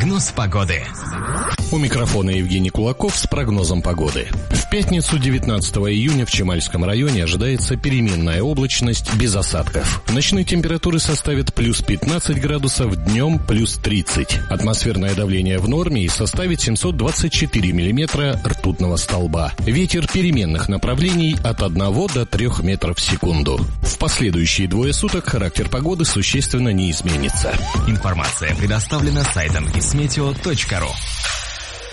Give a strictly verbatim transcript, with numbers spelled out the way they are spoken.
Прогноз погоды. У микрофона Евгений Кулаков с прогнозом погоды. В пятницу девятнадцатого июня в Чемальском районе ожидается переменная облачность без осадков. Ночные температуры составят плюс пятнадцать градусов, днем плюс тридцать. Атмосферное давление в норме и составит семьсот двадцать четыре миллиметра ртутного столба. Ветер переменных направлений от одного до трёх метров в секунду. В последующие двое суток характер погоды существенно не изменится. Информация предоставлена сайтом гисметео точка ру.